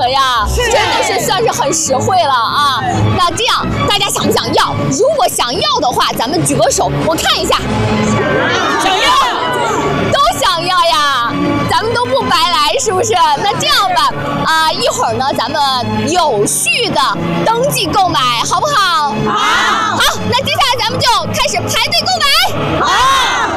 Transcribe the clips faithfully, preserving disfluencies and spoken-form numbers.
呀，真的是算是很实惠了啊。那这样大家想不想要？如果想要的话，咱们举个手，我看一下。想要，都想要呀，咱们都不白来，是不是？那这样吧，啊，一会儿呢，咱们有序的登记购买，好不好？好。好，那接下来咱们就开始排队购买。好。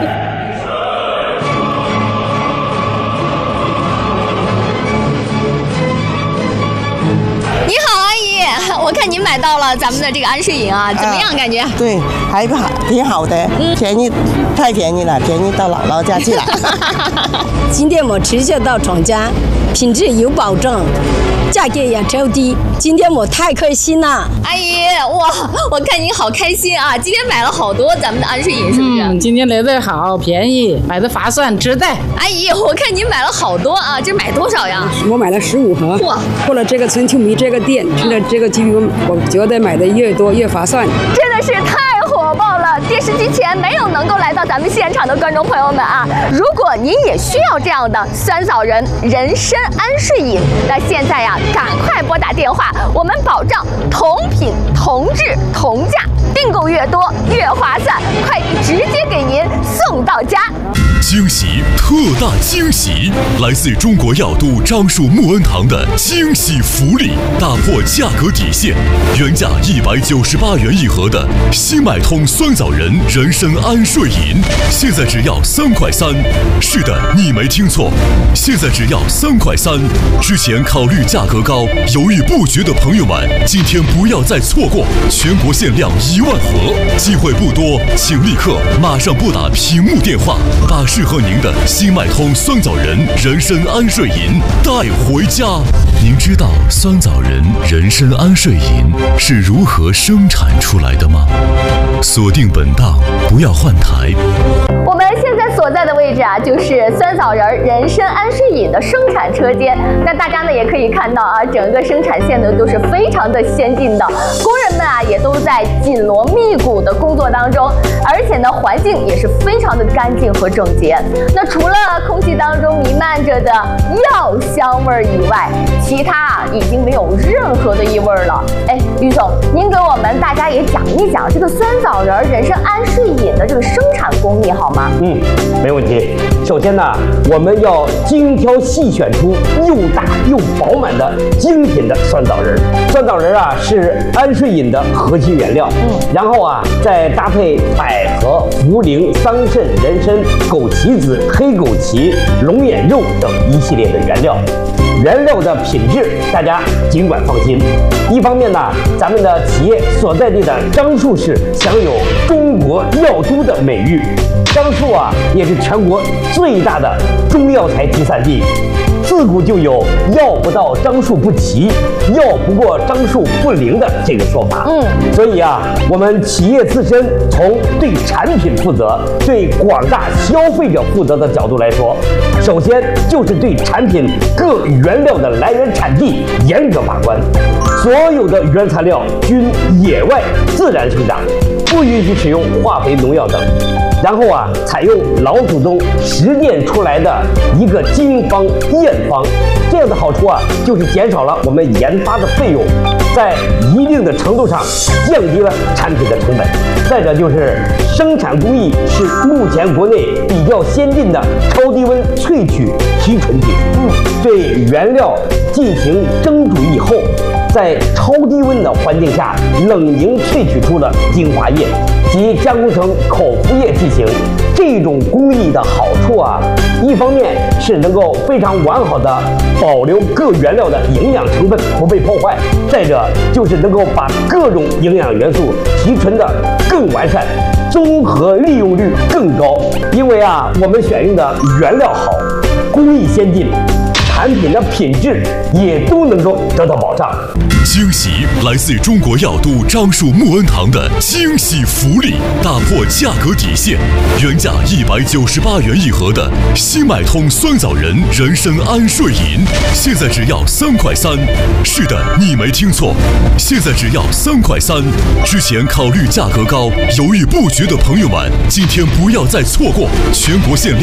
你好，阿姨，我看您买到了咱们的这个安睡饮啊，怎么样？感觉？ 啊、对，还好，挺好的，嗯、便宜，太便宜了，便宜到姥姥家去了。 今天我直接到厂家，品质有保证，价格也超低。今天我太开心了， 阿姨，哇，我看您好开心啊！今天买了好多咱们的安睡饮，是不是？ 嗯，今天来的好便宜，买的划算，值得。 阿姨，我看您买了好多啊，这买多少呀？ 我买了十五盒。哇！过了这个春秋米这个店，吃了这个鸡鱼，我觉得买的越多越划算。 真的是太火爆了！电视机前没有能够来到咱们现场的观众朋友们啊，如果您也需要这样的酸枣仁人参安睡饮，那现在呀，赶快拨打电话，我们保障同品同质同价，订购越多越划算，快递直接给您送到家。 惊喜，特大惊喜！来自中国药都樟树木恩堂的惊喜福利，打破价格底线，原价一百九十八元一盒的新买通酸枣仁人参安睡饮，现在只要三块三。是的，你没听错，现在只要三块三。之前考虑价格高，犹豫不决的朋友们，今天不要再错过，全国限量一万盒，机会不多，请立刻马上拨打屏幕电话，把适合您的新脉通酸枣仁人参安睡饮带回家。您知道酸枣仁人参安睡饮是如何生产出来的吗？锁定本档，不要换台。 我们现在所在的位置啊，就是酸枣仁人参安睡饮的生产车间。那大家呢也可以看到啊，整个生产线呢都是非常的先进的，工人们啊也都在紧锣密鼓的工作当中，而且呢环境也是非常的干净和整洁。那除了空气当中弥漫着的药香味以外，其他啊已经没有任何的异味了。哎，于总，您给我们大家也讲一讲这个酸枣仁人参安睡饮的这个生产工艺好吗？ 嗯，没问题。首先呢，我们要精挑细选出又大又饱满的精品的酸枣仁。酸枣仁啊是安睡饮的核心原料，嗯，然后啊再搭配百合、茯苓、桑葚、人参、枸杞子、黑枸杞、龙眼肉等一系列的原料。原料的品质，大家尽管放心。一方面呢，咱们的企业所在地的樟树市享有中国药都的美誉，樟树啊也是全国最大的中药材集散地。自古就有“药不到樟树不齐，药不过樟树不灵”的这个说法。嗯，所以啊，我们企业自身从对产品负责、对广大消费者负责的角度来说，首先就是对产品各原料的来源产地严格把关，所有的原材料均野外自然生长，不允许使用化肥、农药等。然后啊，采用老祖宗实践出来的一个经方验方，这样的好处啊，就是减少了我们研发的费用，在一定的程度上降低了产品的成本。再者就是生产工艺是目前国内比较先进的超低温萃取提纯技术，嗯，对原料进行蒸煮以后，在超低温的环境下冷凝萃取出了精华液，及加工成口服液进行。这种工艺的好处啊，一方面是能够非常完好的保留各原料的营养成分不被破坏，再者就是能够把各种营养元素提纯的更完善，综合利用率更高。因为啊，我们选用的原料好，工艺先进，产品的品质也都能够得到保障。 惊喜来自中国药都樟树木恩堂的惊喜福利，打破价格底线，原价一百九十八元一盒的新买通酸枣仁人参安睡饮，现在只要三块三。是的，你没听错，现在只要三块三。之前考虑价格高，犹豫不决的朋友们，今天不要再错过，全国限量